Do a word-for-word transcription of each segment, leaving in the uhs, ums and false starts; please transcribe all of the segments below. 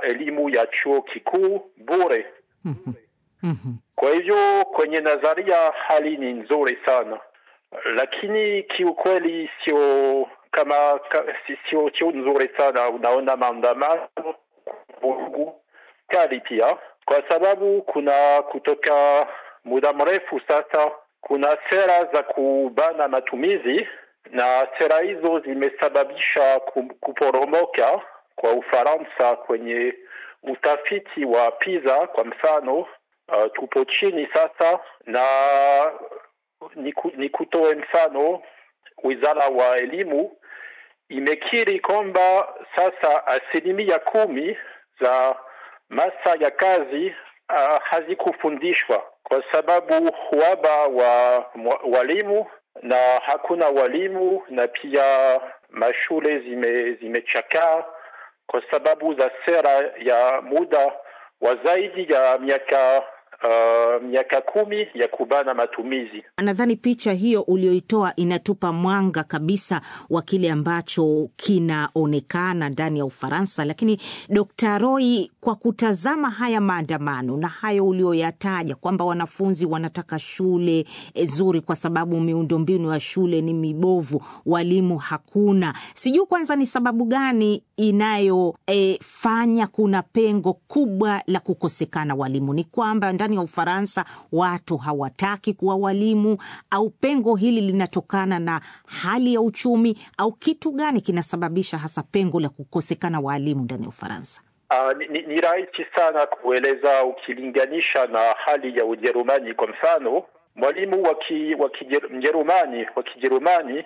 elimu ya chuo kikuu bure. Mhm. Mhm. Kwa hivyo kwenye nadharia hali ni nzuri sana, lakini kiukweli sio kama ka, sio sio nzuri sana. Unaona maandamano, vurugu kali pia, kwa sababu kuna kutoka muda mrefu sasa kuna sera za kubana matumizi, na sera hizo zimesababisha kuporomoka kwa Ufaransa kwenye utafiti wa PISA kwa mfano. Uh, tupo chini sasa, na ni kutoa mfano, wizara wa elimu imekiri kwamba sasa asilimia kumi za masa ya kazi uh, hazikufundishwa kwa sababu uhaba wa walimu, na hakuna walimu, na pia mashule zime zimechakaa kwa sababu za sera ya muda wa zaidi ya miaka uh, miaka kumi ya kubana matumizi. Nadhani picha hiyo ulioitoa inatupa mwanga kabisa wa kile ambacho kinaonekana ndani ya Ufaransa. Lakini Dokta Roy, kwa kutazama haya maandamano na hayo ulioyataja kwamba wanafunzi wanataka shule nzuri kwa sababu miundombinu ya shule ni mibovu, walimu hakuna, sijui kwanza ni sababu gani inayofanya e, kuna pengo kubwa la kukosekana walimu? Ni kwamba ndani ya Ufaransa watu hawataki kuwa walimu, au pengo hili linatokana na hali ya uchumi, au kitu gani kinasababisha hasa pengo la kukosekana walimu ndani ya Ufaransa? Uh, ni, ni rahisi sana kueleza ukilinganisha na hali ya Ujerumani. Kwa mfano, mwalimu wa Mjerumani wa Kijerumani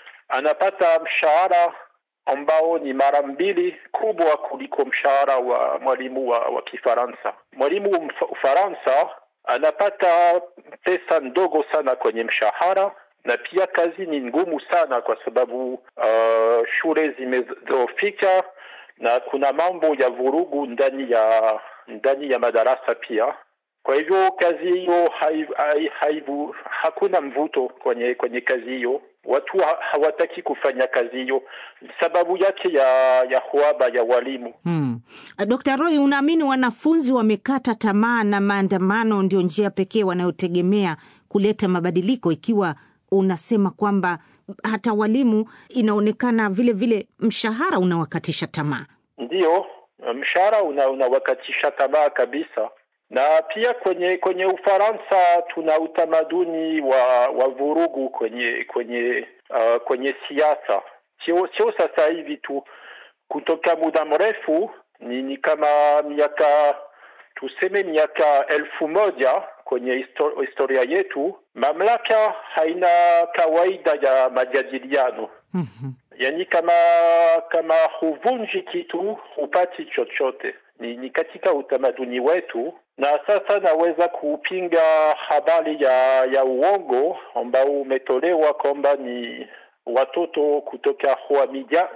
anapata mshahara ambao ni mara mbili kubwa kuliko mshahara wa mwalimu wa, wa Kifaransa. Mwalimu wa Ufaransa anapata pesa ndogo sana kwenye mshahara, na pia kazi ni ngumu sana kwa sababu uh, shule zimedhoofika na kuna mambo ya vurugu ndani ya ndani ya madarasa pia. Kwa hivyo kazi hiyo hai, hai, haibu, hakuna mvuto kwenye kwenye kazi hiyo. Watu hawataki kufanya kazi hiyo, sababu yake ya ya uhaba ya walimu. Hmm. Dokta Roy, unaamini wanafunzi wamekata tamaa na maandamano ndio njia pekee wanayotegemea kuleta mabadiliko, ikiwa unasema kwamba hata walimu inaonekana vile vile mshahara unawakatisha tamaa? Ndio, mshahara una unawakatisha tamaa kabisa. Na pia kwenye kwenye Ufaransa tuna utamaduni wa wa vurugu kwenye kwenye uh, kwenye siasa. Sio sio sasa hivi tu, kutoka muda mrefu, ni, ni kama miaka tuseme miaka elfu moja kwenye histor- historia yetu, mamlaka haina kawaida ya majadiliano. Mhm. Yani kama kama huvunji kitu hupati chochote. Ni, ni katika utamaduni wetu. Na sasa naweza kupinga habari ya ya uongo ambao umetolewa kwamba ni watoto kutoka uhamia,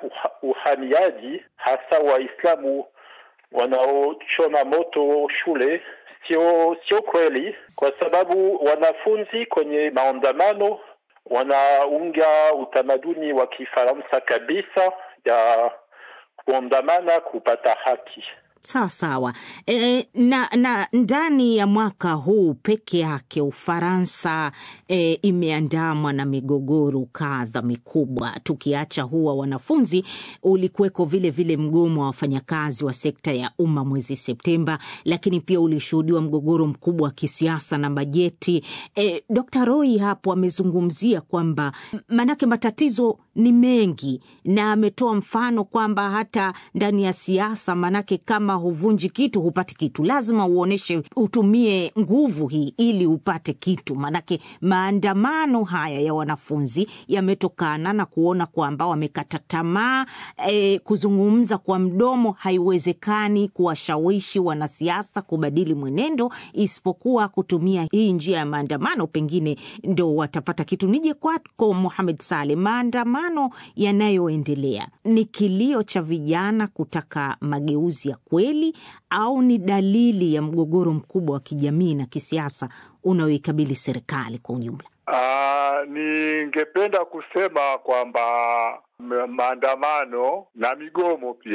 uhamiaji hasa Waislamu wanaochoma moto shule. Sio sio kweli, kwa sababu wanafunzi kwenye maandamano wanaunga utamaduni wa Kifaransa kabisa ya kuandamana kupata haki. Sawa sawa. E, na, na ndani ya mwaka huu peke yake Ufaransa e, imeandamwa na migogoro kadha mikubwa. Tukiacha huwa wanafunzi, ulikuweko vile vile mgomo wa wafanyakazi wa sekta ya umma mwezi Septemba, lakini pia ulishuhudiwa mgogoro mkubwa wa kisiasa na bajeti. E, Dokta Roy hapo amezungumzia kwamba manake matatizo ni mengi, na ametoa mfano kwamba hata ndani ya siasa manake kama huvunji kitu hupati kitu, lazima uoneshe utumie nguvu hii ili upate kitu. Manake maandamano haya ya wanafunzi yametokana na kuona kwamba wamekata tamaa. E, kuzungumza kwa mdomo haiwezekani kuwashawishi wanasiasa kubadili mwenendo, isipokuwa kutumia hii njia ya maandamano, pengine ndo watapata kitu. Nije kwako Mohamed Saleh, maandamano yanayoendelea ni kilio cha vijana kutaka mageuzi ya kweli, au ni dalili ya mgogoro mkubwa wa kijamii na kisiasa unaoikabili serikali kwa ujumla? Ah, ningependa kusema kwamba maandamano na migomo pia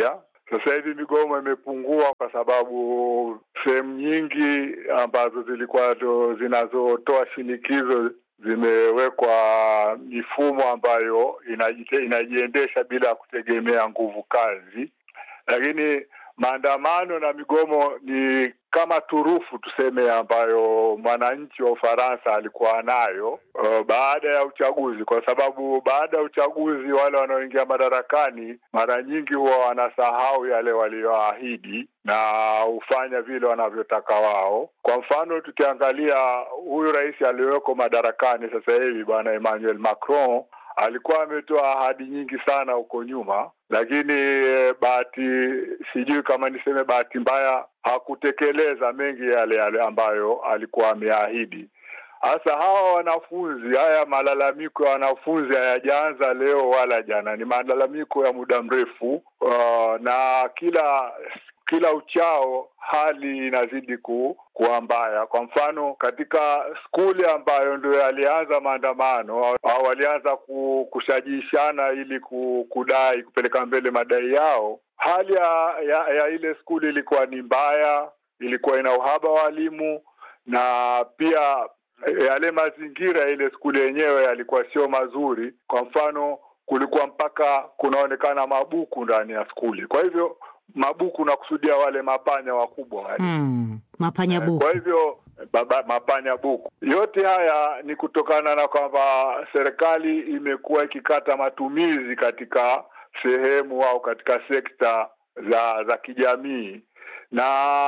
Sasa hivi migomo imepungua kwa sababu sehemu nyingi ambazo zilikuwa zinazotoa shinikizo zimewekwa mifumo ambayo inajiendesha bila kutegemea nguvu kazi. Lakini maandamano na migomo ni kama turufu tuseme ambayo mwananchi wa Ufaransa alikuwa nayo uh, baada ya uchaguzi, kwa sababu baada ya uchaguzi wale wanaoingia madarakani mara nyingi huwa wanasahau yale walioahidi na hufanya vile wanavyotaka wao. Kwa mfano tukiangalia huyu rais aliyeko madarakani sasa hivi bwana Emmanuel Macron alikuwa ametoa ahadi nyingi sana huko nyuma, lakini bahati sijui kama niseme bahati mbaya hakutekeleza mengi yale yale ambayo alikuwa ameahidi. Hasa hawa wanafunzi, haya malalamiko ya wanafunzi hayajaanza leo wala jana, ni malalamiko ya muda mrefu uh, na kila kila uchao hali inazidi ku, kuwa mbaya. Kwa mfano katika skuli ambayo ndio yalianza maandamano au walianza kushajishana ili kudai kupeleka mbele madai yao, hali ya, ya, ya ile skuli ilikuwa ni mbaya, ilikuwa ina uhaba wa walimu na pia yale mazingira ile skuli yenyewe yalikuwa sio mazuri. Kwa mfano kulikuwa mpaka kunaonekana mabuku ndani ya skuli. Kwa hivyo mabuku na kusudia wale mapanya wakubwa wale. Mm, mapanya buku. Kwa hivyo baba, mapanya buku. Yote haya ni kutokana na kwamba serikali imekuwa ikikata matumizi katika sehemu au katika sekta za za kijamii. Na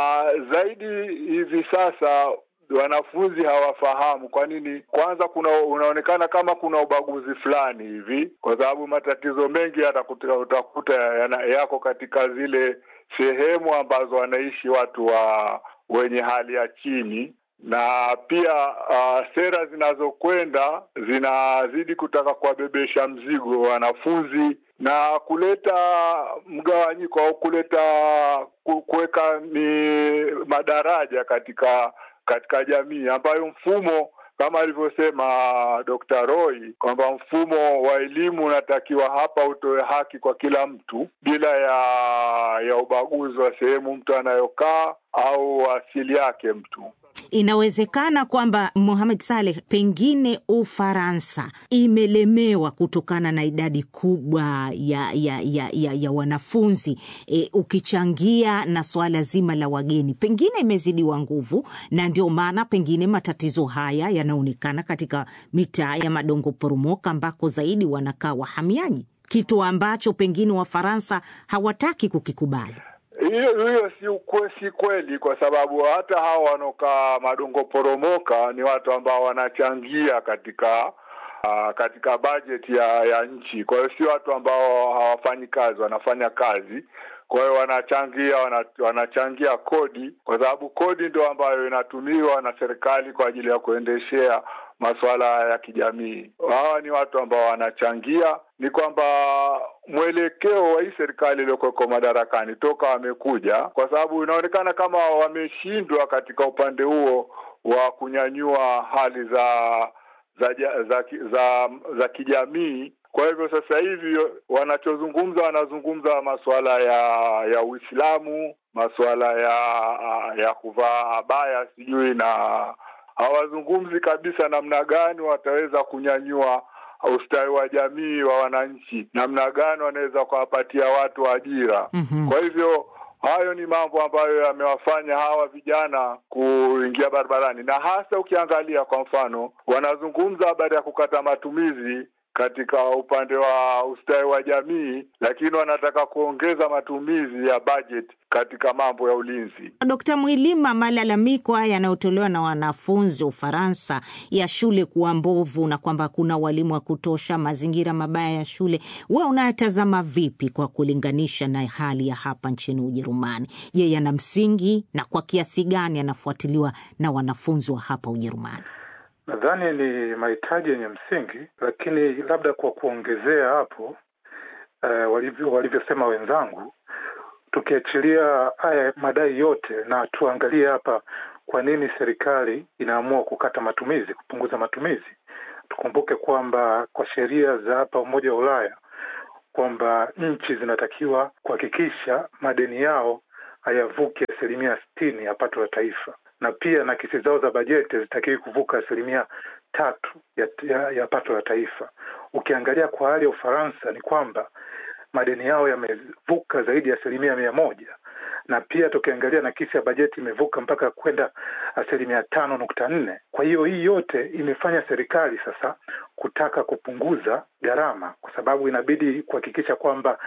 zaidi hivi sasa wanafunzi hawafahamu kwa nini. Kwanza kuna unaonekana kama kuna ubaguzi fulani hivi, kwa sababu matatizo mengi yatakuta utakuta yako katika zile sehemu ambazo wanaishi watu wa wenye hali ya chini, na pia uh, sera zinazokwenda zinazidi kutaka kuwabebesha mzigo wanafunzi na kuleta mgawanyiko au kuleta kuweka ni madaraja katika katika jamii ambayo mfumo kama alivyosema Dokta Roy kwamba mfumo wa elimu unatakiwa hapa utoe haki kwa kila mtu bila ya ya ubaguzi wa sehemu mtu anayokaa au asili yake mtu. Inawezekana kwamba Mohamed Saleh, pengine Ufaransa imelemewa kutokana na idadi kubwa ya ya ya ya, ya wanafunzi e, ukichangia na swala zima la wageni, pengine imezidiwa nguvu, na ndio maana pengine matatizo haya yanaonekana katika mitaa ya madongo poromoka ambako zaidi wanakaa wahamiaji, kitu ambacho pengine Wafaransa hawataki kukikubali. Hiyo hiyo si ukwe, si kweli, kwa sababu hata hao wanoka madongo poromoka ni watu ambao wanachangia katika uh, katika budget ya ya nchi. Kwa hiyo si watu ambao hawafanyi kazi, wanafanya kazi. Kwa hiyo wanachangia wanachangia kodi, kwa sababu kodi ndio ambayo inatumiwa na serikali kwa ajili ya kuendeshea masuala ya kijamii. Hawa ni watu ambao wanachangia. Ni kwamba mwelekeo wa hii serikali iliyoko madarakani toka wamekuja, kwa sababu inaonekana kama wameshindwa katika upande huo wa kunyanyua hali za za za, za, za, za kijamii. Kwa hivyo sasa hivi wanachozungumza wanazungumza masuala ya ya Uislamu, masuala ya ya kuvaa abaya sijui, na hawazungumzi kabisa namna gani wataweza kunyanyua ustawi wa jamii wa wananchi, namna gani wanaweza kuwapatia watu ajira. Mm-hmm. Kwa hivyo hayo ni mambo ambayo yamewafanya hawa vijana kuingia barabarani, na hasa ukiangalia kwa mfano wanazungumza habari ya kukata matumizi katika upande wa ustawi wa jamii, lakini wanataka kuongeza matumizi ya budget katika mambo ya ulinzi. Dokta Mwilima, malalamiko haya yanayotolewa na wanafunzi wa Ufaransa ya shule kuwa mbovu na kwamba kuna walimu wa kutosha, mazingira mabaya ya shule, wewe unayatazama vipi kwa kulinganisha na hali ya hapa nchini Ujerumani? Je, yana msingi na kwa kiasi gani yanafuatiliwa na wanafunzi wa hapa Ujerumani? Nadhani ni mahitaji yenye msingi, lakini labda kwa kuongezea hapo uh, walivyo walivyosema wenzangu, tukiachilia haya madai yote na tuangalie hapa kwa nini serikali inaamua kukata matumizi, kupunguza matumizi. Tukumbuke kwamba kwa sheria za hapa Umoja wa Ulaya kwamba nchi zinatakiwa kuhakikisha madeni yao hayavuki asilimia sitini ya pato la taifa, na pia nakisi zao za bajeti zitakiwi kuvuka asilimia tatu ya, ya, ya pato la taifa. Ukiangalia kwa hali ya Ufaransa ni kwamba madeni yao yamevuka zaidi ya asilimia mia moja, na pia tukiangalia nakisi ya bajeti imevuka mpaka kwenda asilimia tano nukta nne. Kwa hiyo hii yote imefanya serikali sasa kutaka kupunguza gharama, kwa sababu inabidi kuhakikisha kwamba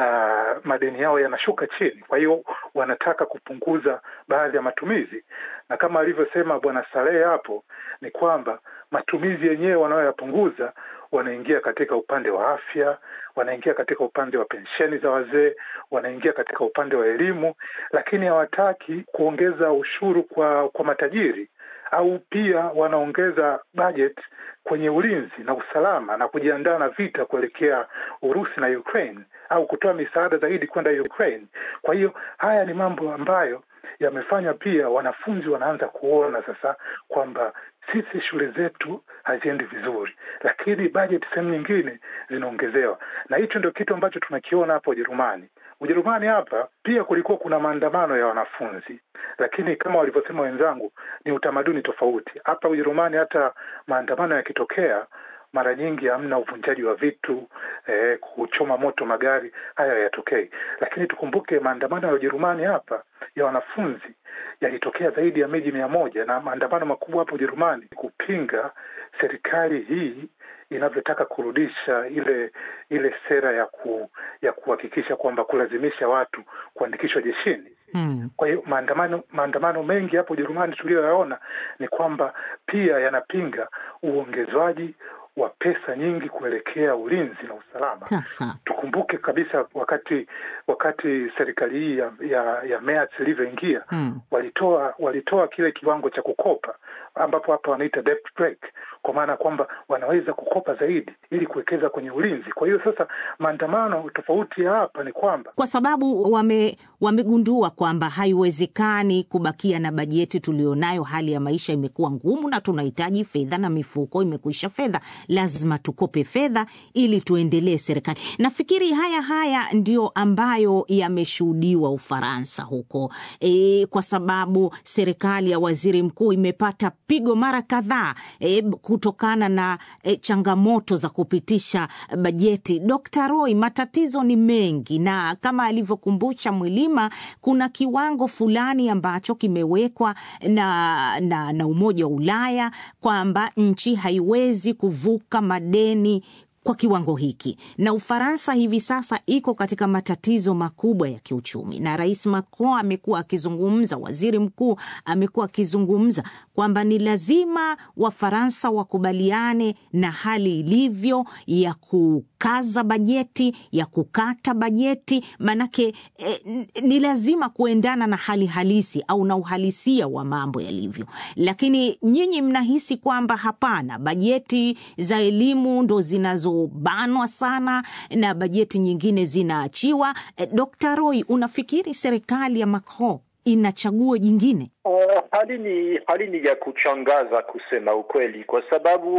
uh, madeni yao yanashuka chini. Kwa hiyo wanataka kupunguza baadhi ya matumizi, na kama alivyosema Bwana Saleh hapo ni kwamba matumizi yenyewe wanayoyapunguza wanaingia katika upande wa afya, wanaingia katika upande wa pensheni za wazee, wanaingia katika upande wa elimu, lakini hawataki kuongeza ushuru kwa kwa matajiri, au pia wanaongeza budget kwenye ulinzi na usalama na kujiandaa na vita kuelekea Urusi na Ukraine, au kutoa misaada zaidi kwenda Ukraine. Kwa hiyo haya ni mambo ambayo yamefanya pia wanafunzi wanaanza kuona sasa kwamba sisi shule zetu haziendi vizuri, lakini budget sehemu nyingine zinaongezewa. Na hicho ndio kitu ambacho tunakiona hapo Ujerumani. Ujerumani hapa pia kulikuwa kuna maandamano ya wanafunzi, lakini kama walivyosema wenzangu ni utamaduni tofauti. Hapa Ujerumani hata maandamano yakitokea mara nyingi hamna uvunjaji wa vitu, eh, kuchoma moto magari, haya yatokei. Lakini tukumbuke maandamano ya Ujerumani hapa ya wanafunzi yalitokea zaidi ya miji mia moja, na maandamano makubwa hapo Ujerumani kupinga serikali hii inavyotaka kurudisha ile ile sera ya ku, ya kuhakikisha kwamba kulazimisha watu kuandikishwa jeshini. Hmm. Kwa hiyo maandamano maandamano mengi hapo Ujerumani tuliyoyaona ni kwamba pia yanapinga uongezwaji wa pesa nyingi kuelekea ulinzi na usalama. Sasa tukumbuke kabisa wakati wakati serikali hii ya ya, ya Merz ilivyoingia, hmm. walitoa walitoa kile kiwango cha kukopa ambapo hapa wanaita debt break, kwa maana kwamba wanaweza kukopa zaidi ili kuwekeza kwenye ulinzi. Kwa hiyo sasa maandamano tofauti ya hapa ni kwamba kwa sababu wame wamegundua kwamba haiwezekani kubakia na bajeti tulionayo, hali ya maisha imekuwa ngumu na tunahitaji fedha na mifuko imekwisha fedha, lazima tukope fedha ili tuendelee serikali. Nafikiri haya haya ndio ambayo yameshuhudiwa Ufaransa huko, e, kwa sababu serikali ya waziri mkuu imepata pigo mara kadhaa e, kutokana na e, changamoto za kupitisha bajeti. Dokta Roy, matatizo ni mengi, na kama alivyokumbusha Mwilima, kuna kiwango fulani ambacho kimewekwa na, na, na Umoja wa Ulaya kwamba nchi haiwezi kuvuka madeni kwa kiwango hiki, na Ufaransa hivi sasa iko katika matatizo makubwa ya kiuchumi, na Rais Macron amekuwa akizungumza, waziri mkuu amekuwa akizungumza kwamba ni lazima Wafaransa wakubaliane na hali ilivyo ya kukaza bajeti, ya kukata bajeti, manake eh, ni lazima kuendana na hali halisi au na uhalisia wa mambo yalivyo. Lakini nyinyi mnahisi kwamba hapana, bajeti za elimu ndo zinazo banwa sana na bajeti nyingine zinaachiwa. E, Dokta Roy, unafikiri serikali ya Macron ina chaguo jingine? Uh, hali ni hali ni ya kuchangaza kusema ukweli, kwa sababu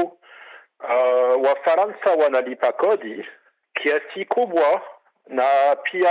uh, Wafaransa wanalipa kodi kiasi kubwa, na pia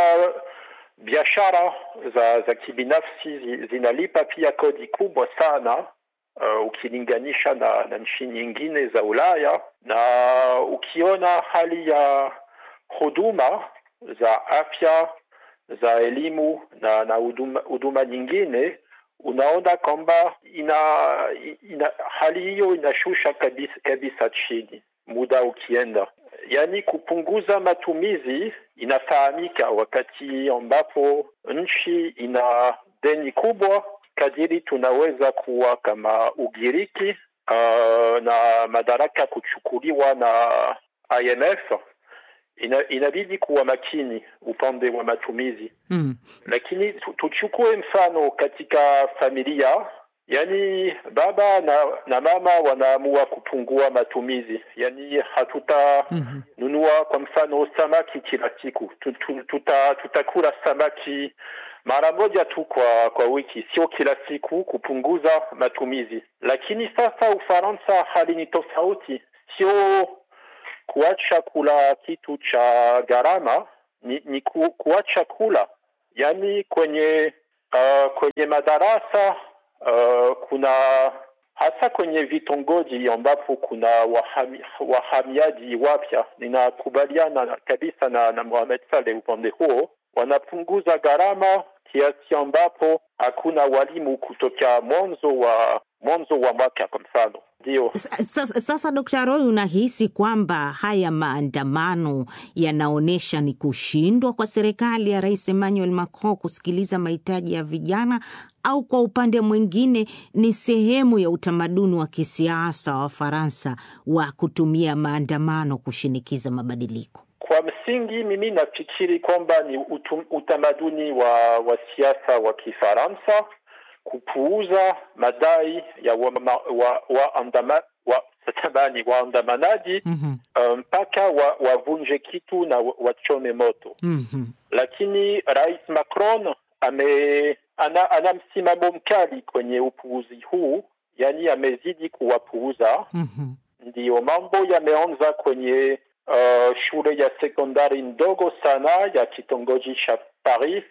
biashara za za kibinafsi zinalipa pia kodi kubwa sana Uh, ukilinganisha na, na nchi nyingine za Ulaya. Na ukiona hali ya huduma za afya, za elimu na na huduma, huduma nyingine, unaona kwamba ina, ina hali hiyo inashusha kabisa, kabisa chini muda ukienda. Yani kupunguza matumizi inafahamika wakati ambapo nchi ina deni kubwa kadiri tunaweza kuwa kama Ugiriki, uh, na madaraka kuchukuliwa na I M F, ina, inabidi kuwa makini upande wa matumizi. Mm. Lakini tuchukue mfano katika familia, yani baba na, na mama wanaamua kupungua matumizi, yani hatuta mm-hmm. nunua kwa mfano samaki kila siku, tuta, tutakula samaki mara moja tu kwa kwa wiki, sio kila siku, kupunguza matumizi. Lakini sasa Ufaransa hali ni tofauti, sio kuacha kula kitu cha gharama ni, ni ku, kuacha kula. Yani kwenye uh, kwenye madarasa uh, kuna hasa kwenye vitongoji ambapo kuna wahami, wahamiaji wapya, ninakubaliana kabisa na, na Mohamed Saleh upande huo, wanapunguza gharama kiasi ambapo hakuna walimu kutoka mwanzo wa mwanzo wa mwaka kwa mfano. Ndio. Sasa, sasa Daktari Roy, unahisi kwamba haya maandamano yanaonesha ni kushindwa kwa serikali ya Rais Emmanuel Macron kusikiliza mahitaji ya vijana, au kwa upande mwingine ni sehemu ya utamaduni wa kisiasa wa Faransa wa kutumia maandamano kushinikiza mabadiliko? Kwa msingi mimi nafikiri kwamba ni utum, utamaduni wa, wa siasa wa Kifaransa kupuuza madai ya wa, wa, wa, andama, wa, satabani, waandamanaji mpaka mm-hmm. um, wavunje wa kitu na wachome moto. Mm-hmm. Lakini Rais Macron ame ana, ana msimamo mkali kwenye upuuzi huu, yani amezidi kuwapuuza. Mm-hmm. Ndiyo mambo yameanza kwenye uh, shule ya sekondari ndogo sana ya kitongoji cha Paris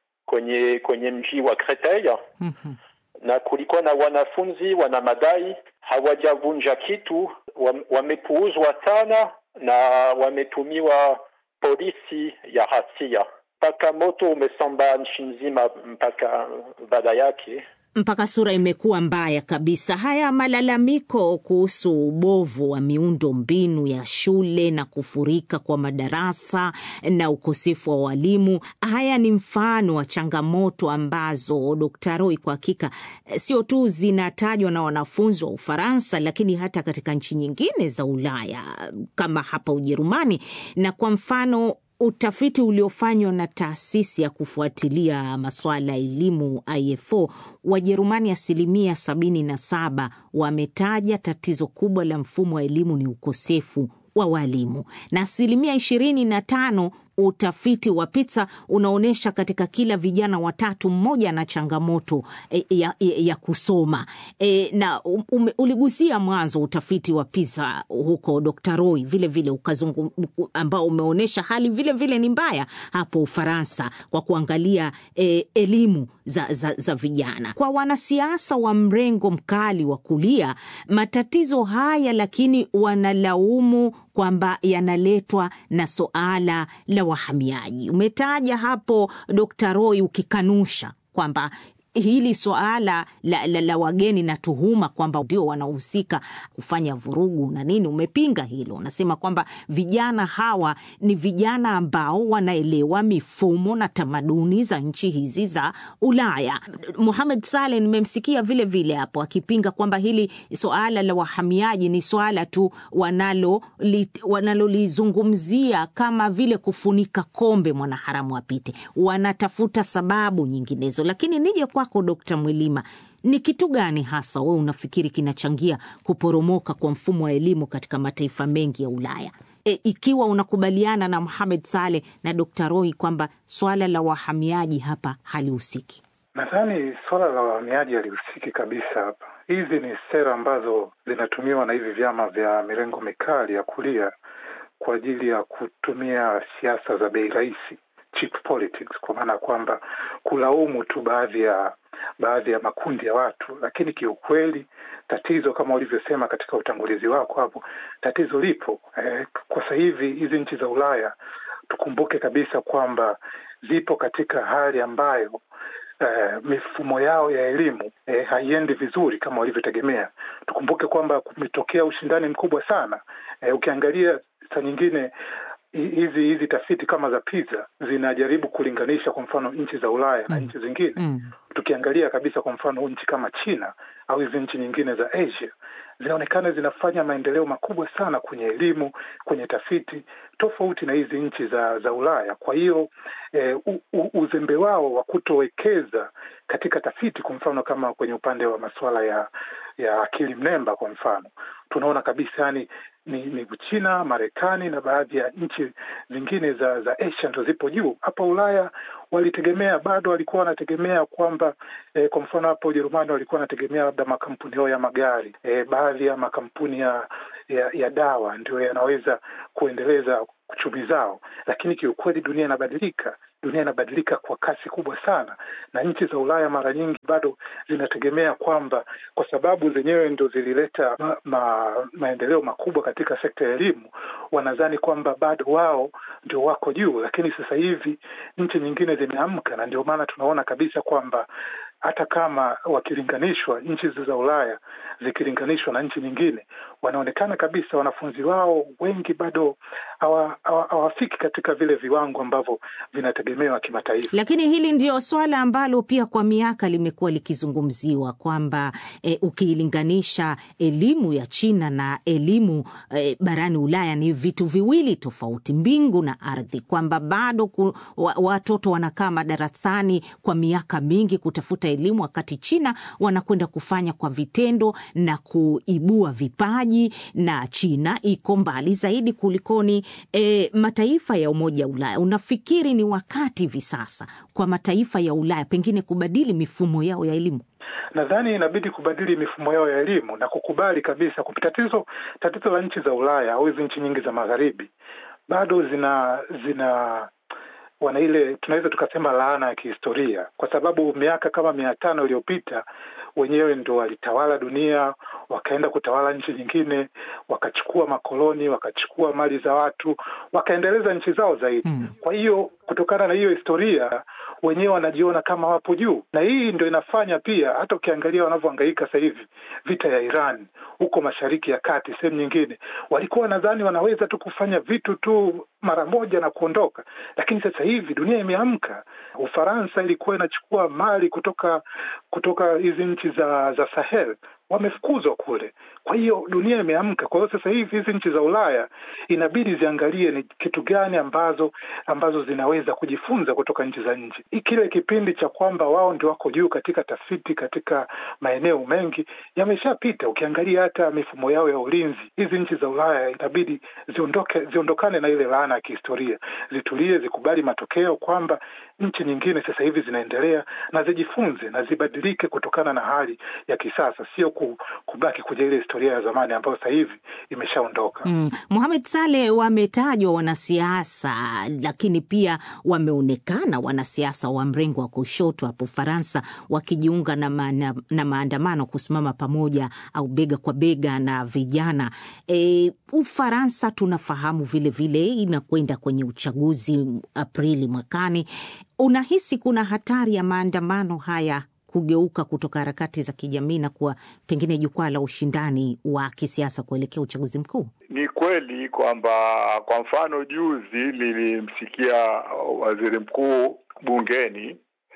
kwenye kwenye mji wa Créteil. Mm-hmm. Na kulikuwa na wanafunzi wana madai hawajavunja kitu, wamepuuzwa sana na wametumiwa polisi ya hasia. Mpaka moto umesambaa nchi nzima mpaka baada yake. Mpaka sura imekuwa mbaya kabisa. Haya malalamiko kuhusu ubovu wa miundo mbinu ya shule na kufurika kwa madarasa na ukosefu wa walimu, haya ni mfano wa changamoto ambazo Daktari Roy kwa hakika sio tu zinatajwa na wanafunzi wa Ufaransa, lakini hata katika nchi nyingine za Ulaya kama hapa Ujerumani. Na kwa mfano utafiti uliofanywa na taasisi ya kufuatilia masuala ya elimu I F O, Wajerumani asilimia sabini na saba wametaja tatizo kubwa la mfumo wa elimu ni ukosefu wa walimu, na asilimia ishirini na tano utafiti wa PISA unaonesha katika kila vijana watatu mmoja na changamoto e, ya, ya, ya kusoma. E, na um, uligusia mwanzo utafiti wa PISA huko Daktari Roy, vile vile ukazungu ambao umeonesha hali vile vile ni mbaya hapo Ufaransa kwa kuangalia e, elimu za, za, za vijana. Kwa wanasiasa wa mrengo mkali wa kulia, matatizo haya lakini wanalaumu kwamba yanaletwa na suala la wahamiaji. Umetaja hapo Daktari Roy ukikanusha kwamba hili suala la, la, la wageni na tuhuma kwamba ndio wanahusika kufanya vurugu na nini, umepinga hilo. Unasema kwamba vijana hawa ni vijana ambao wanaelewa mifumo na tamaduni za nchi hizi za Ulaya. Mohamed Saleh nimemsikia vile vile hapo akipinga kwamba hili suala la wahamiaji ni suala tu wanalo li, wanalolizungumzia kama vile kufunika kombe mwanaharamu apite. Wanatafuta sababu nyinginezo. Lakini nije kwako Daktari Mwilima, ni kitu gani hasa wewe unafikiri kinachangia kuporomoka kwa mfumo wa elimu katika mataifa mengi ya Ulaya? E, ikiwa unakubaliana na Mohamed Saleh na Daktari Roy kwamba swala la wahamiaji hapa halihusiki. Nadhani swala la wahamiaji halihusiki kabisa hapa. Hizi ni sera ambazo zinatumiwa na hivi vyama vya mirengo mikali ya kulia kwa ajili ya kutumia siasa za bei rahisi, cheap politics, kwa maana kwamba kulaumu tu baadhi ya baadhi ya makundi ya watu, lakini kiukweli tatizo kama ulivyosema katika utangulizi wako hapo, tatizo lipo. Eh, kwa sasa hivi hizi nchi za Ulaya tukumbuke kabisa kwamba zipo katika hali ambayo Uh, mifumo yao ya elimu eh, haiendi vizuri kama walivyotegemea. Tukumbuke kwamba kumetokea ushindani mkubwa sana. Eh, ukiangalia saa nyingine hizi hizi tafiti kama za PISA zinajaribu kulinganisha kwa mfano nchi za Ulaya mm. na nchi zingine. Mm. Tukiangalia kabisa kwa mfano nchi kama China au hizi nchi nyingine za Asia, zinaonekana zinafanya maendeleo makubwa sana kwenye elimu, kwenye tafiti, tofauti na hizi nchi za za Ulaya. Kwa hiyo eh, uzembe wao wa kutowekeza katika tafiti, kwa mfano kama kwenye upande wa masuala ya ya akili mnemba kwa mfano, tunaona kabisa yani ni, ni China, Marekani na baadhi ya nchi zingine za za Asia ndo zipo juu. Hapa Ulaya walitegemea, bado walikuwa wanategemea kwamba eh, kwa mfano hapo Ujerumani walikuwa wanategemea labda makampuni yao ya magari, eh, baadhi ya makampuni ya ya, ya dawa ndio yanaweza kuendeleza uchumi zao, lakini kiukweli dunia inabadilika. Dunia inabadilika kwa kasi kubwa sana, na nchi za Ulaya mara nyingi bado zinategemea kwamba kwa sababu zenyewe ndo zilileta ma, ma, maendeleo makubwa katika sekta ya elimu, wanadhani kwamba bado wao ndio wako juu. Lakini sasa hivi nchi nyingine zimeamka, na ndio maana tunaona kabisa kwamba hata kama wakilinganishwa nchi za Ulaya zikilinganishwa na nchi nyingine, wanaonekana kabisa wanafunzi wao wengi bado hawafiki katika vile viwango ambavyo vinategemewa kimataifa. Lakini hili ndio swala ambalo pia kwa miaka limekuwa likizungumziwa kwamba e, ukilinganisha elimu ya China na elimu e, barani Ulaya ni vitu viwili tofauti, mbingu na ardhi, kwamba bado ku, wa, watoto wanakaa madarasani kwa miaka mingi kutafuta elimu, wakati China wanakwenda kufanya kwa vitendo na kuibua vipaji, na China iko mbali zaidi kulikoni e, mataifa ya Umoja wa Ulaya. Unafikiri ni wakati hivi sasa kwa mataifa ya Ulaya pengine kubadili mifumo yao ya elimu? Nadhani inabidi kubadili mifumo yao ya elimu na kukubali kabisa kupita tatizo tatizo la nchi za Ulaya au hizo nchi nyingi za magharibi bado zina zina wana ile tunaweza tukasema laana ya kihistoria, kwa sababu miaka kama mia tano iliyopita wenyewe ndo walitawala dunia, wakaenda kutawala nchi nyingine, wakachukua makoloni, wakachukua mali za watu, wakaendeleza nchi zao zaidi. Mm. Kwa hiyo kutokana na hiyo historia wenyewe wanajiona kama wapo juu, na hii ndio inafanya pia hata ukiangalia wanavyohangaika sasa hivi vita ya Iran huko Mashariki ya Kati, sehemu nyingine walikuwa nadhani wanaweza tu kufanya vitu tu mara moja na kuondoka, lakini sasa hivi dunia imeamka. Ufaransa ilikuwa inachukua mali kutoka kutoka hizi nchi za za Sahel, wamefukuzwa kule. Kwa hiyo dunia imeamka. Kwa hiyo sasa hivi hizi nchi za Ulaya inabidi ziangalie ni kitu gani ambazo ambazo zinaweza kujifunza kutoka nchi za nje. Kile kipindi cha kwamba wao ndio wako juu katika tafiti katika maeneo mengi yameshapita. Ukiangalia hata mifumo yao ya ulinzi, hizi nchi za Ulaya inabidi ziondoke ziondokane na ile laana ya kihistoria. Zitulie, zikubali matokeo kwamba nchi nyingine sasa hivi zinaendelea, na zijifunze na zibadilike kutokana na hali ya kisasa, sio kubaki kwenye ile historia ya zamani ambayo sasa hivi imeshaondoka. Mm. Mohamed Saleh, wametajwa wanasiasa lakini pia wameonekana wanasiasa wa mrengo wa kushoto hapo Faransa wakijiunga na, ma, na, na maandamano kusimama pamoja au bega kwa bega na vijana. E, Ufaransa tunafahamu vile vile inakwenda kwenye uchaguzi Aprili mwakani. Unahisi kuna hatari ya maandamano haya kugeuka kutoka harakati za kijamii na kuwa pengine jukwaa la ushindani wa kisiasa kuelekea uchaguzi mkuu? Ni kweli kwamba kwa mfano juzi nilimsikia waziri mkuu bungeni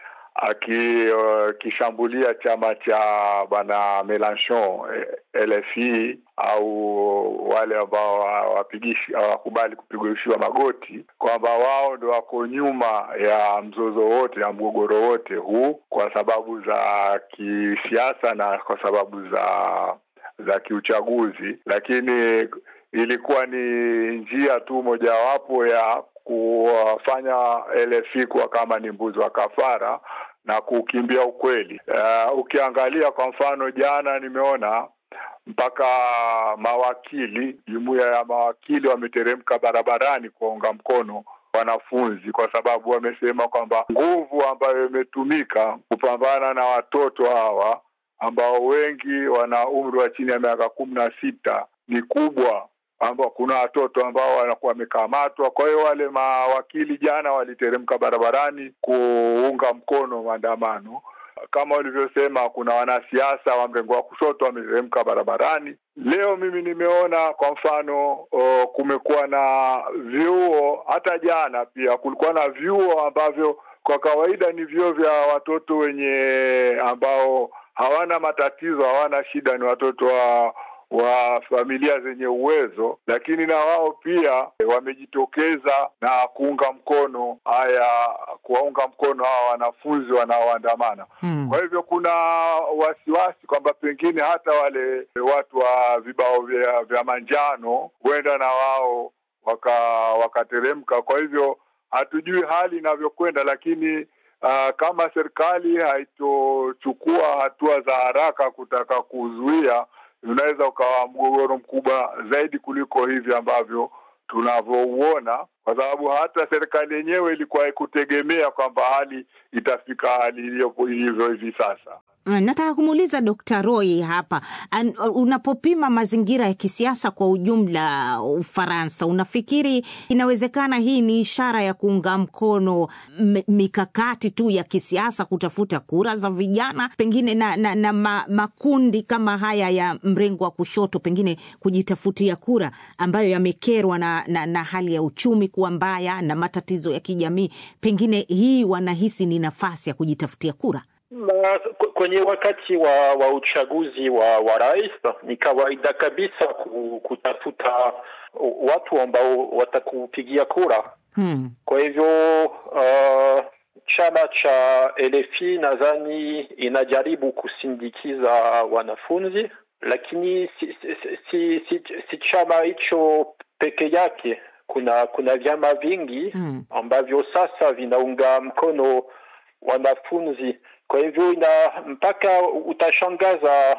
akishambulia uh, chama cha bwana Mélenchon L F I au wale ambao wapigishi hawakubali kupigishiwa magoti, kwamba wao ndio wako nyuma ya mzozo wote na mgogoro wote huu kwa sababu za kisiasa na kwa sababu za za kiuchaguzi. Lakini ilikuwa ni njia tu mojawapo ya kuwafanya L F I kuwa kama ni mbuzi wa kafara na kukimbia ukweli. Uh, ukiangalia kwa mfano jana nimeona mpaka mawakili, jumuiya ya mawakili wameteremka barabarani kuunga mkono wanafunzi, kwa sababu wamesema kwamba nguvu ambayo imetumika kupambana na watoto hawa ambao wengi wana umri wa chini ya miaka kumi na sita ni kubwa, ambao kuna watoto ambao wanakuwa wamekamatwa. Kwa hiyo wale mawakili jana waliteremka barabarani kuunga mkono maandamano. Kama walivyosema, kuna wanasiasa wa mrengo wa kushoto wameteremka barabarani. Leo mimi nimeona kwa mfano o, kumekuwa na vyuo, hata jana pia kulikuwa na vyuo ambavyo kwa kawaida ni vyuo vya watoto wenye ambao hawana matatizo, hawana shida, ni watoto wa wa familia zenye uwezo, lakini na wao pia wamejitokeza na kuunga mkono haya kuwaunga mkono hawa wanafunzi wanaoandamana. Hmm. Kwa hivyo kuna wasiwasi kwamba pengine hata wale watu wa vibao vya, vya manjano huenda na wao waka wakateremka. Kwa hivyo hatujui hali inavyokwenda, lakini Uh, kama serikali haitochukua hatua za haraka kutaka kuzuia unaweza ukawa mgogoro mkubwa zaidi kuliko hivi ambavyo tunavyouona, kwa sababu hata serikali yenyewe ilikuwa ikutegemea kwamba hali itafika hali iliyopo ilivyo hivi sasa. Nataka kumuuliza Dokta Roy hapa, An, unapopima mazingira ya kisiasa kwa ujumla Ufaransa, unafikiri inawezekana hii ni ishara ya kuunga mkono m- mikakati tu ya kisiasa kutafuta kura za vijana, pengine na, na, na ma, makundi kama haya ya mrengo wa kushoto pengine kujitafutia kura ambayo yamekerwa na, na, na hali ya uchumi kuwa mbaya na matatizo ya kijamii, pengine hii wanahisi ni nafasi ya kujitafutia kura? Na kwenye wakati wa, wa uchaguzi wa, wa rais ni kawaida kabisa kutafuta watu ambao watakupigia kura. Hmm. Kwa hivyo uh, chama cha L F I nadhani inajaribu kusindikiza wanafunzi, lakini si, si, si, si, si chama hicho peke yake. Kuna kuna vyama vingi hmm. ambavyo sasa vinaunga mkono wanafunzi. Kwa hivyo ina mpaka utashangaza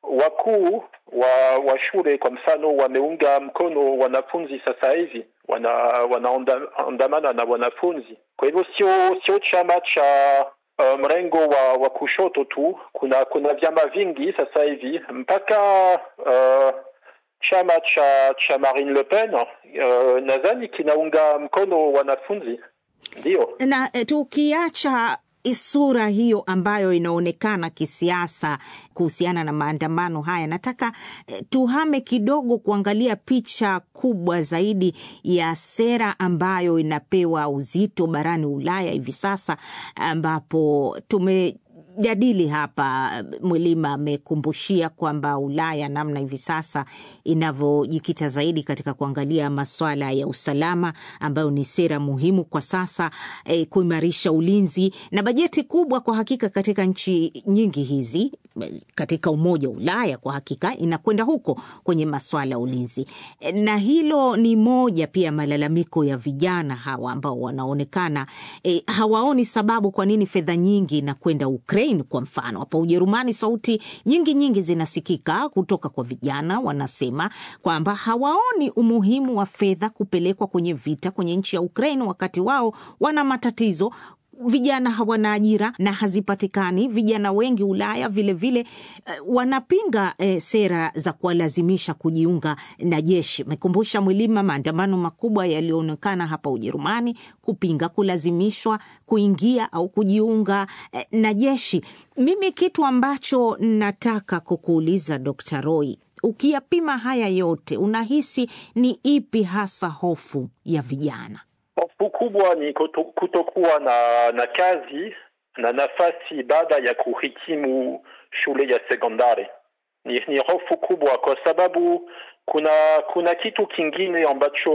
wakuu wa, wa shule kwa mfano wameunga mkono wanafunzi sasa hivi, wana wanaandamana na wanafunzi. Kwa hivyo sio sio chama cha uh, mrengo wa, wa kushoto tu, kuna kuna vyama vingi sasa hivi mpaka uh, chama cha cha Marine Le Pen uh, nadhani kinaunga mkono wanafunzi. Ndio. Na tukiacha sura hiyo ambayo inaonekana kisiasa kuhusiana na maandamano haya, nataka eh, tuhame kidogo kuangalia picha kubwa zaidi ya sera ambayo inapewa uzito barani Ulaya hivi sasa, ambapo tume jadili hapa. Mwilima amekumbushia kwamba Ulaya namna hivi sasa inavyojikita zaidi katika kuangalia masuala ya usalama ambayo ni sera muhimu kwa sasa, eh, kuimarisha ulinzi na bajeti kubwa kwa hakika katika nchi nyingi hizi katika Umoja wa Ulaya kwa hakika inakwenda huko kwenye masuala ya ulinzi. Na hilo ni moja pia malalamiko ya vijana hawa ambao wanaonekana eh, hawaoni sababu kwa nini fedha nyingi inakwenda Ukraine. Kwa mfano hapa Ujerumani sauti nyingi nyingi zinasikika kutoka kwa vijana, wanasema kwamba hawaoni umuhimu wa fedha kupelekwa kwenye vita kwenye nchi ya Ukraine wakati wao wana matatizo. Vijana hawana ajira na hazipatikani. Vijana wengi Ulaya vile vile uh, wanapinga uh, sera za kuwalazimisha kujiunga na jeshi. Mekumbusha Mwilima maandamano makubwa yalionekana hapa Ujerumani kupinga kulazimishwa kuingia au kujiunga uh, na jeshi. Mimi kitu ambacho nataka kukuuliza Dokta Roy, ukiyapima haya yote unahisi ni ipi hasa hofu ya vijana? Hofu kubwa ni kutokuwa na, na kazi na nafasi baada ya kuhitimu shule ya sekondari. Ni, ni hofu kubwa kwa sababu kuna kuna kitu kingine ambacho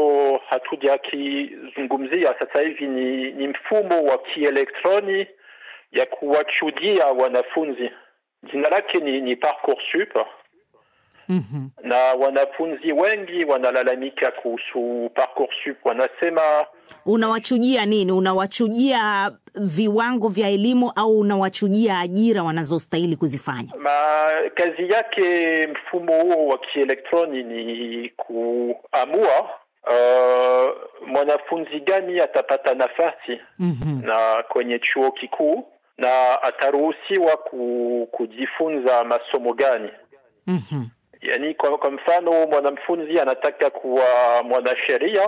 hatujakizungumzia sasa hivi, ni, ni mfumo wa kielektroni ya kuwachudia wanafunzi. Jina lake ni, ni Parcoursup. Mm-hmm. Na wanafunzi wengi wanalalamika kuhusu Parcoursup, wanasema. Unawachujia nini? Unawachujia viwango vya elimu au unawachujia ajira wanazostahili kuzifanya? Ma, kazi yake mfumo huo wa kielektroni ni kuamua uh, mwanafunzi gani atapata nafasi mm-hmm. na kwenye chuo kikuu na ataruhusiwa ku, kujifunza masomo gani. Mhm. Yani kwa, kwa mfano mwanafunzi anataka kuwa mwanasheria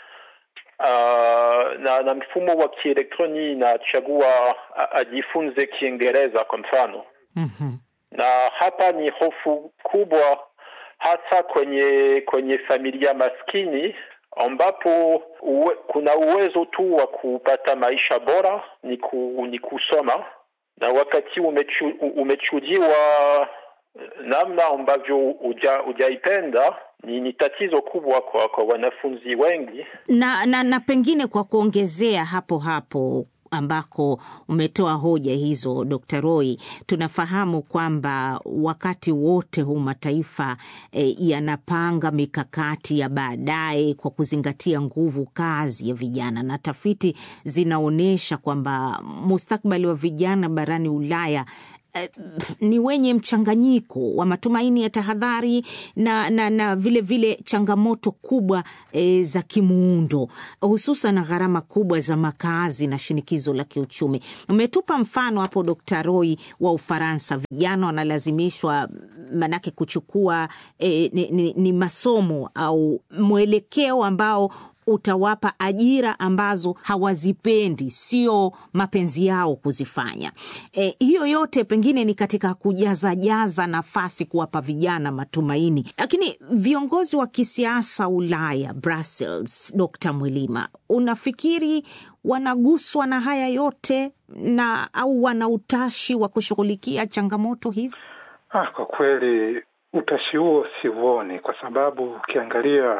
uh, na, na mfumo wa kielektroni inachagua ajifunze Kiingereza kwa mfano. Mm-hmm. Na hapa ni hofu kubwa hasa kwenye kwenye familia maskini ambapo uwe, kuna uwezo tu wa kupata maisha bora ni, ku, ni kusoma, na wakati umechu, umechujiwa namna ambavyo uja, ujaipenda ni, ni tatizo kubwa kwa, kwa wanafunzi wengi. Na, na, na pengine kwa kuongezea hapo hapo ambako umetoa hoja hizo Dokta Roy, tunafahamu kwamba wakati wote huu mataifa e, yanapanga mikakati ya baadaye kwa kuzingatia nguvu kazi ya vijana, na tafiti zinaonesha kwamba mustakabali wa vijana barani Ulaya ni wenye mchanganyiko wa matumaini ya tahadhari na, na, na vile vile changamoto kubwa e, za kimuundo, hususan gharama kubwa za makazi na shinikizo la kiuchumi. Umetupa mfano hapo Dokta Roy wa Ufaransa, vijana wanalazimishwa manake kuchukua e, ni, ni, ni masomo au mwelekeo ambao utawapa ajira ambazo hawazipendi, sio mapenzi yao kuzifanya. E, hiyo yote pengine ni katika kujaza jaza nafasi, kuwapa vijana matumaini. Lakini viongozi wa kisiasa Ulaya, Brussels, Dokta Mwilima, unafikiri wanaguswa na haya yote na au wana utashi wa kushughulikia changamoto hizi? Ah, kwa kweli utashi huo siuoni, kwa sababu ukiangalia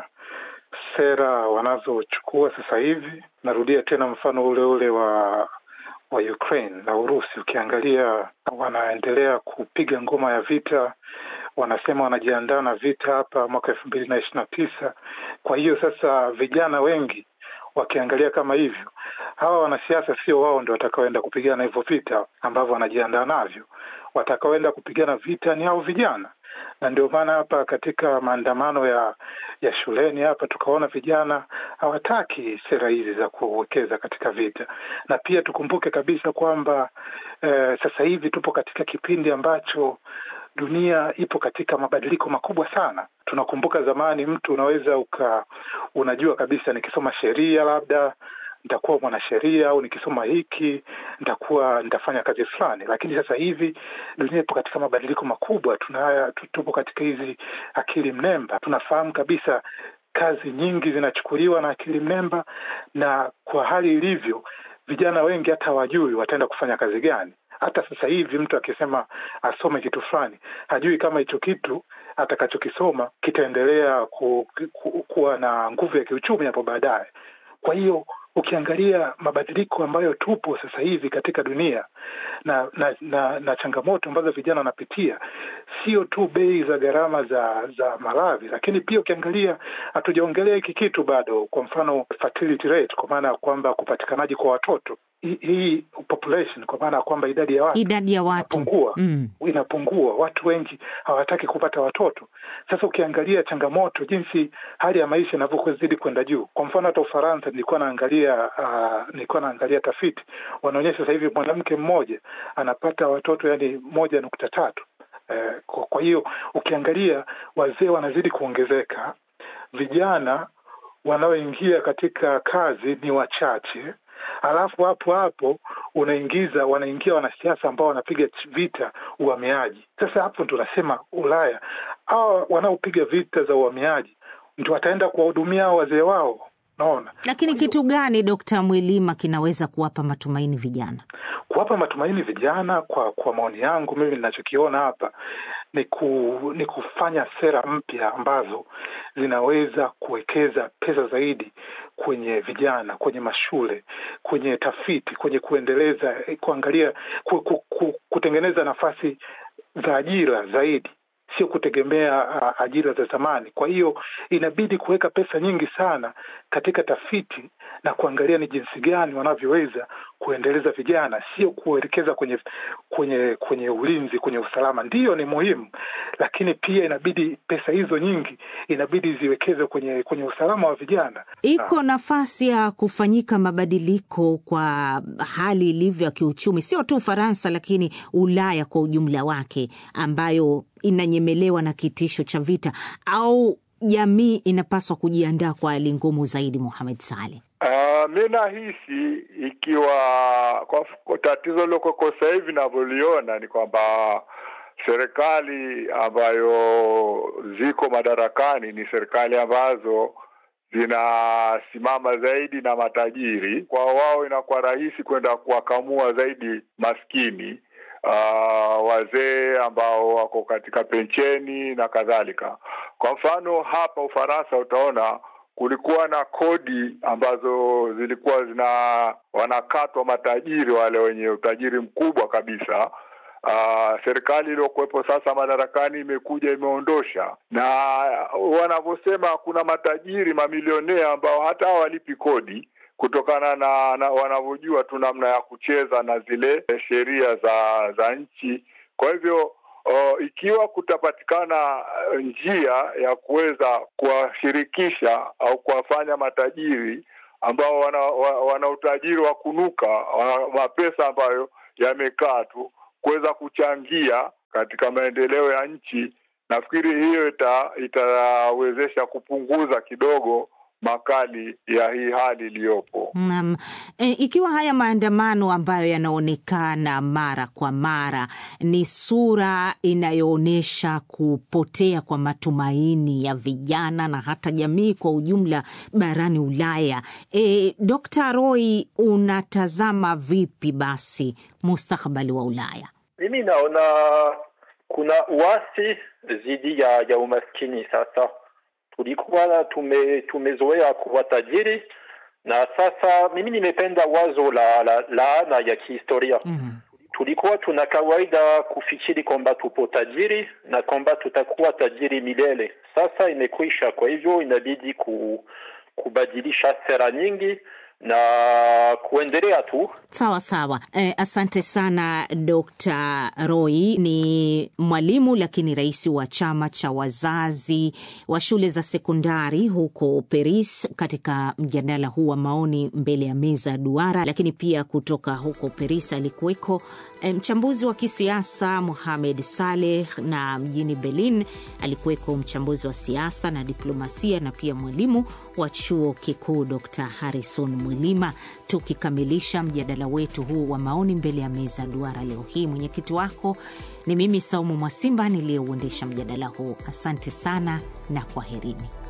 sera wanazochukua sasa hivi, narudia tena mfano ule ule wa wa Ukraine na Urusi, ukiangalia wanaendelea kupiga ngoma ya vita, wanasema wanajiandaa na vita hapa mwaka elfu mbili na ishirini na tisa. Kwa hiyo sasa vijana wengi wakiangalia kama hivyo, hawa wanasiasa sio wao ndio watakaoenda kupigana hivyo vita ambavyo wanajiandaa navyo. Watakaoenda kupigana vita ni hao vijana. Na ndio maana hapa katika maandamano ya ya shuleni hapa tukaona vijana hawataki sera hizi za kuwekeza katika vita. Na pia tukumbuke kabisa kwamba eh, sasa hivi tupo katika kipindi ambacho dunia ipo katika mabadiliko makubwa sana. Tunakumbuka zamani mtu unaweza uka unajua kabisa nikisoma sheria labda nitakuwa mwanasheria, au nikisoma hiki nitakuwa nitafanya kazi fulani. Lakini sasa hivi dunia ipo katika mabadiliko makubwa. Tunaya tupo katika hizi akili mnemba. Tunafahamu kabisa kazi nyingi zinachukuliwa na akili mnemba, na kwa hali ilivyo vijana wengi hata hawajui wataenda kufanya kazi gani. Hata sasa hivi mtu akisema asome kitu fulani, hajui kama hicho kitu atakachokisoma kitaendelea ku, ku, kuwa na nguvu ya kiuchumi hapo baadaye. Kwa hiyo ukiangalia mabadiliko ambayo tupo sasa hivi katika dunia na na, na, na changamoto ambazo vijana wanapitia, sio tu bei za gharama za za maradhi, lakini pia ukiangalia hatujaongelea hiki kitu bado, kwa mfano fertility rate, kwa maana kwamba kupatikanaji kwa watoto. Hii population, kwa maana kwamba idadi ya watu idadi ya watu inapungua, mm. inapungua. Watu wengi hawataki kupata watoto. Sasa ukiangalia changamoto jinsi hali ya maisha inavyozidi kwenda juu. Kwa mfano hata Ufaransa nilikuwa naangalia uh, nilikuwa naangalia tafiti wanaonyesha sasa hivi mwanamke mmoja anapata watoto yani moja nukta tatu. Uh, kwa, kwa hiyo ukiangalia wazee wanazidi kuongezeka, vijana wanaoingia katika kazi ni wachache. Alafu hapo hapo unaingiza wanaingia wanasiasa ambao wanapiga vita uhamiaji. Sasa hapo tunasema Ulaya hao wanaopiga vita za uhamiaji ndio wataenda kuwahudumia wazee wao, naona. Lakini kitu gani Dokta Mwilima kinaweza kuwapa matumaini vijana? Kuwapa matumaini vijana, kwa kwa maoni yangu mimi ninachokiona hapa ni ku, ni kufanya sera mpya ambazo zinaweza kuwekeza pesa zaidi kwenye vijana, kwenye mashule, kwenye tafiti, kwenye kuendeleza, kuangalia, ku, ku, ku, kutengeneza nafasi za ajira zaidi, sio kutegemea uh, ajira za zamani. Kwa hiyo inabidi kuweka pesa nyingi sana katika tafiti na kuangalia ni jinsi gani wanavyoweza kuendeleza vijana, sio kuelekeza kwenye kwenye kwenye ulinzi, kwenye usalama. Ndiyo ni muhimu, lakini pia inabidi pesa hizo nyingi inabidi ziwekeze kwenye kwenye usalama wa vijana. Iko nafasi ya kufanyika mabadiliko kwa hali ilivyo ya kiuchumi, sio tu Ufaransa lakini Ulaya kwa ujumla wake, ambayo inanyemelewa na kitisho cha vita, au jamii inapaswa kujiandaa kwa hali ngumu zaidi? Mohamed Saleh. Uh, mimi nahisi ikiwa kwa tatizo loko kwa sasa hivi ninavyoliona ni kwamba serikali ambayo ziko madarakani ni serikali ambazo zinasimama zaidi na matajiri. Kwa wao inakuwa rahisi kwenda kuwakamua zaidi maskini, uh, wazee ambao wako katika pensheni na kadhalika. Kwa mfano hapa Ufaransa utaona kulikuwa na kodi ambazo zilikuwa zina wanakatwa matajiri, wale wenye utajiri mkubwa kabisa. Uh, serikali iliyokuwepo sasa madarakani imekuja imeondosha, na wanavyosema kuna matajiri mamilionea ambao hata hawalipi kodi kutokana na, na wanavyojua tu namna ya kucheza na zile sheria za za nchi Kwa hivyo uh, ikiwa kutapatikana njia ya kuweza kuwashirikisha au kuwafanya matajiri ambao wana, wana utajiri wa kunuka, wana mapesa ambayo yamekaa tu, kuweza kuchangia katika maendeleo ya nchi, nafikiri hiyo ita, itawezesha kupunguza kidogo makali ya hii hali iliyopo. Um, e, ikiwa haya maandamano ambayo yanaonekana mara kwa mara ni sura inayoonyesha kupotea kwa matumaini ya vijana na hata jamii kwa ujumla barani Ulaya, e, Dokta Roy, unatazama vipi basi mustakabali wa Ulaya? Mimi naona kuna uasi zidi ya, ya umaskini sasa. Tulikuwa tume, tumezoea kuwa tajiri, na sasa mimi nimependa wazo la la laana ya kihistoria. Mm-hmm. Tulikuwa tuna kawaida kufikiri kwamba tupo tajiri na kwamba tutakuwa tajiri milele. Sasa imekwisha, kwa hivyo inabidi ku, kubadilisha sera nyingi na kuendelea tu. Sawa sawa. Eh, asante sana Dokta Roy. Ni mwalimu lakini rais wa chama cha wazazi wa shule za sekondari huko Paris, katika mjadala huu wa maoni mbele ya meza duara. Lakini pia kutoka huko Paris alikuweko eh, mchambuzi wa kisiasa Mohamed Saleh, na mjini Berlin alikuweko mchambuzi wa siasa na diplomasia na pia mwalimu wa chuo kikuu Dokta Harrison Mwilima. Tukikamilisha mjadala wetu huu wa maoni mbele ya meza duara leo hii, mwenyekiti wako ni mimi Saumu Mwasimba niliyeuendesha mjadala huu. Asante sana na kwaherini.